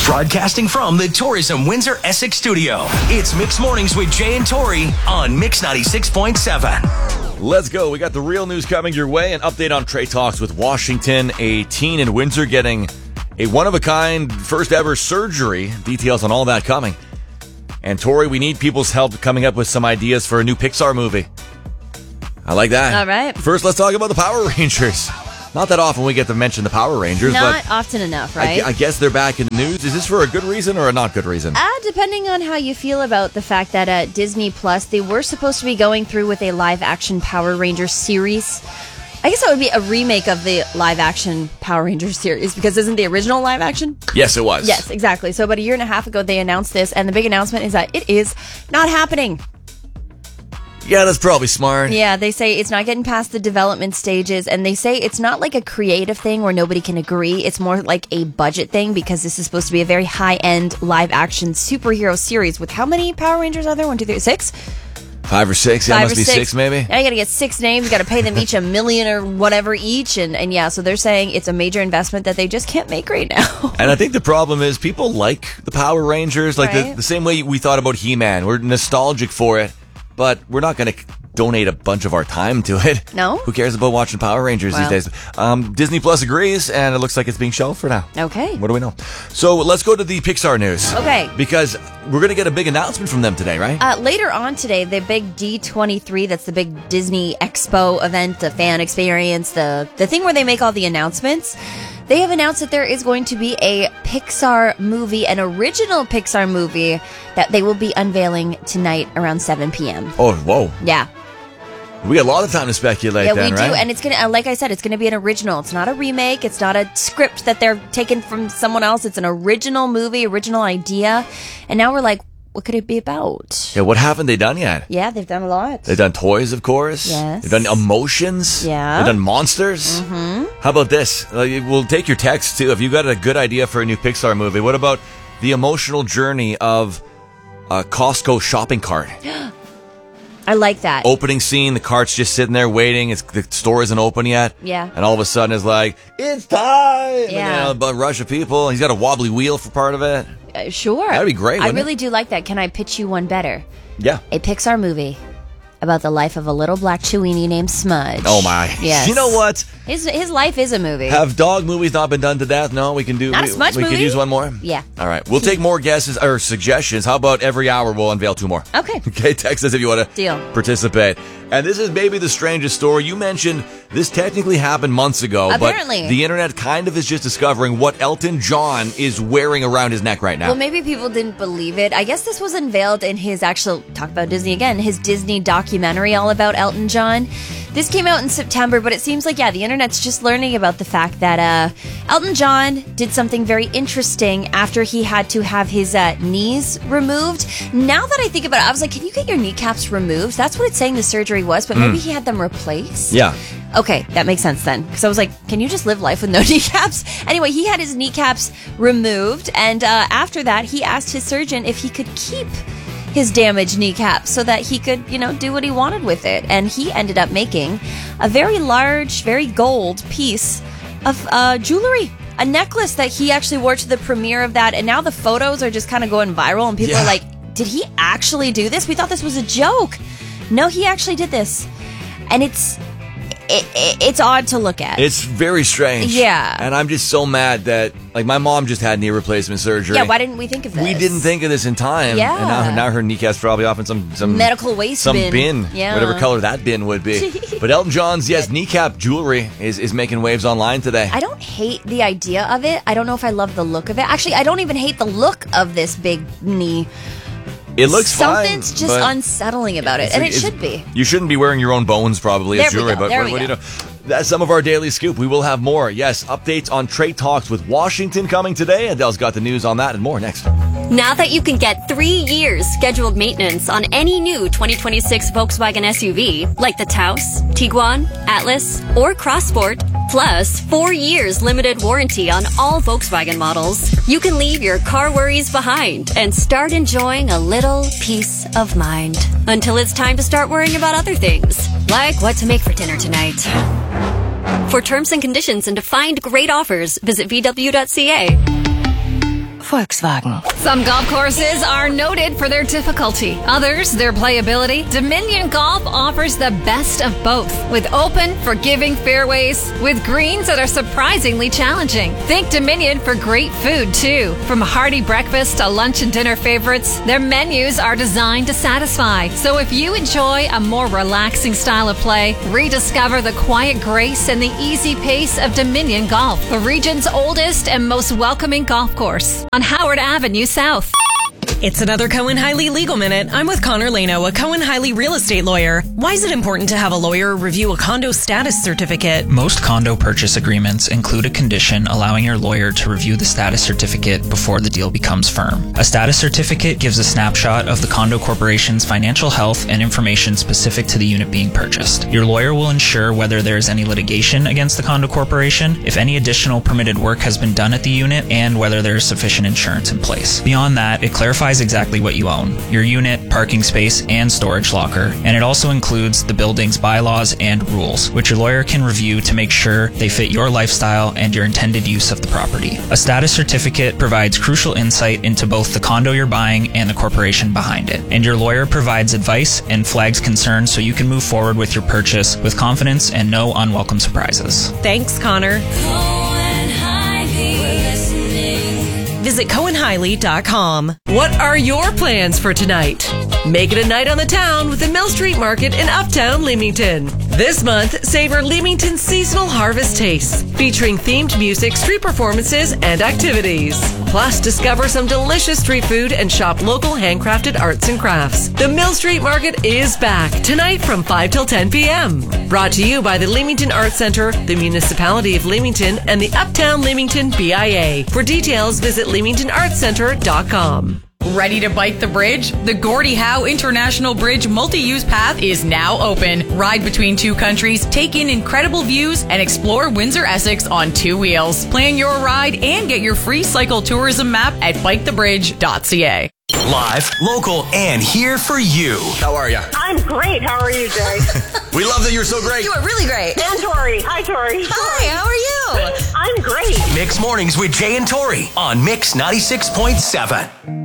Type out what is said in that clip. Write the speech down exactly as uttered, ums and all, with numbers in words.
Broadcasting from the Tourism Windsor Essex studio, it's Mix Mornings with Jay and Tori on Mix ninety-six point seven. Let's go. We got the real news coming your way. An update on Trade Talks with Washington. A teen in Windsor getting a one-of-a-kind first-ever surgery. Details on all that coming. And Tori, we need people's help coming up with some ideas for a new Pixar movie. I like that. All right. First, let's talk about the Power Rangers. Not that often we get to mention the Power Rangers. Not but often enough, right? I, I guess they're back in the news. Is this for a good reason or a not good reason? Uh, depending on how you feel about the fact that at Disney Plus, they were supposed to be going through with a live-action Power Rangers series. I guess that would be a remake of the live-action Power Rangers series, because isn't the original live-action? Yes, it was. Yes, exactly. So about a year and a half ago, they announced this, and the big announcement is that it is not happening. Yeah, that's probably smart. Yeah, they say it's not getting past the development stages, and they say it's not like a creative thing where nobody can agree. It's more like a budget thing, because this is supposed to be a very high-end live-action superhero series with how many Power Rangers are there? One, two, three, six? Five or six. Yeah, Five must or be six. six, maybe. Now you got to get six names. You got to pay them each a million or whatever each, and, and yeah, so they're saying it's a major investment that they just can't make right now. And I think the problem is people like the Power Rangers, like Right. the, the same way we thought about He-Man. We're nostalgic for it, but we're not going to donate a bunch of our time to it. No? Who cares about watching Power Rangers Well. these days? Um, Disney Plus agrees, and it looks like it's being shelved for now. Okay. What do we know? So let's go to the Pixar news. Okay. Because we're going to get a big announcement from them today, right? Uh, later on today, the big D twenty-three, that's the big Disney Expo event, the fan experience, the, the thing where they make all the announcements. They have announced that there is going to be a Pixar movie, an original Pixar movie, that they will be unveiling tonight around seven p.m. Oh, whoa. Yeah. We got a lot of time to speculate Yeah, then, we right? do. And it's going to, like I said, it's going to be an original. It's not a remake. It's not a script that they're taking from someone else. It's an original movie, original idea. And now we're like, what could it be about? Yeah, what haven't they done yet? Yeah, they've done a lot. They've done toys, of course. Yes. They've done emotions. Yeah. They've done monsters. Mm-hmm. How about this? Uh, we'll take your text, too. If you got a good idea for a new Pixar movie, what about the emotional journey of a Costco shopping cart? I like that. Opening scene, the cart's just sitting there waiting. It's, the store isn't open yet. Yeah. And all of a sudden it's like, it's time! Yeah. And, you know, a rush of people. He's got a wobbly wheel for part of it. Uh, sure. That'd be great, I wouldn't really it? do like that. Can I pitch you one better? Yeah. A Pixar movie about the life of a little black Chewini named Smudge. Oh, my. Yes. You know what? His his life is a movie. Have dog movies not been done to death? No, we can do. Not a we, Smudge we movie? could use one more. Yeah. All right, we'll take more guesses or suggestions. How about every hour we'll unveil two more? Okay. Okay, text us if you want to Deal. participate. And this is maybe the strangest story. You mentioned this technically happened months ago, Apparently. but the internet kind of is just discovering what Elton John is wearing around his neck right now. Well, maybe people didn't believe it. I guess this was unveiled in his actual, talk about Disney again, his Disney documentary all about Elton John. This came out in September, but it seems like, yeah, the internet's just learning about the fact that uh, Elton John did something very interesting after he had to have his uh, knees removed. Now that I think about it, I was like, can you get your kneecaps removed? That's what it's saying the surgery was, but maybe he had them replaced? Yeah. Okay, that makes sense then. Because I was like, can you just live life with no kneecaps? Anyway, he had his kneecaps removed, and uh, after that, he asked his surgeon if he could keep his damaged kneecaps so that he could, you know, do what he wanted with it. And he ended up making a very large, very gold piece of uh, jewelry. A necklace that he actually wore to the premiere of that. And now the photos are just kind of going viral, and people Yeah. are like, did he actually do this? We thought this was a joke. No, he actually did this. And it's... It, it, it's odd to look at. It's very strange. Yeah. And I'm just so mad that, like, my mom just had knee replacement surgery. Yeah, why didn't we think of this? We didn't think of this in time. Yeah. And now, now her kneecap's probably off in some, some Medical waste some bin. bin. Yeah. Whatever color that bin would be. But Elton John's, yes, kneecap jewelry is, is making waves online today. I don't hate the idea of it. I don't know if I love the look of it. Actually, I don't even hate the look of this big knee. It looks Something's fine. just but unsettling about it, and it it's- should be. You shouldn't be wearing your own bones probably There as we jewelry, go, but there what, we what do go. you know? That's some of our daily scoop. We will have more. Yes, updates on trade talks with Washington coming today. Adele's got the news on that and more next. Now that you can get three years scheduled maintenance on any new twenty twenty-six Volkswagen S U V, like the Taos, Tiguan, Atlas, or Crossport, plus four years limited warranty on all Volkswagen models, you can leave your car worries behind and start enjoying a little peace of mind. Until it's time to start worrying about other things, like what to make for dinner tonight. For terms and conditions and to find great offers, visit V W dot C A. Volkswagen. Some golf courses are noted for their difficulty. Others, their playability. Dominion Golf offers the best of both. With open, forgiving fairways, with greens that are surprisingly challenging. Think Dominion for great food, too. From hearty breakfast to lunch and dinner favorites, their menus are designed to satisfy. So if you enjoy a more relaxing style of play, rediscover the quiet grace and the easy pace of Dominion Golf, the region's oldest and most welcoming golf course on Howard Avenue South. It's another Cohen-Hiley Legal Minute. I'm with Connor Lano, a Cohen-Hiley real estate lawyer. Why is it important to have a lawyer review a condo status certificate? Most condo purchase agreements include a condition allowing your lawyer to review the status certificate before the deal becomes firm. A status certificate gives a snapshot of the condo corporation's financial health and information specific to the unit being purchased. Your lawyer will ensure whether there is any litigation against the condo corporation, if any additional permitted work has been done at the unit, and whether there is sufficient insurance in place. Beyond that, it clarifies exactly what you own, your unit, parking space, and storage locker, and it also includes the building's bylaws and rules, which your lawyer can review to make sure they fit your lifestyle and your intended use of the property. A status certificate provides crucial insight into both the condo you're buying and the corporation behind it, and your lawyer provides advice and flags concerns so you can move forward with your purchase with confidence and no unwelcome surprises. Thanks, Connor. Visit Cohen Hiley dot com. What are your plans for tonight? Make it a night on the town with the Mill Street Market in Uptown Leamington. This month, savor Leamington's seasonal harvest tastes, featuring themed music, street performances, and activities. Plus, discover some delicious street food and shop local handcrafted arts and crafts. The Mill Street Market is back tonight from five till ten p.m. Brought to you by the Leamington Arts Center, the Municipality of Leamington, and the Uptown Leamington B I A. For details, visit leamington arts center dot com. Ready to bike the bridge? The Gordie Howe International Bridge multi-use path is now open. Ride between two countries, take in incredible views, and explore Windsor Essex on two wheels. Plan your ride and get your free cycle tourism map at bike the bridge dot c a. Live, local, and here for you. How are you? I'm great. How are you, Jay? We love that you're so great. You are really great. And Tori. Hi, Tori. Hi, how are you? I'm great. Mix Mornings with Jay and Tori on Mix ninety-six point seven.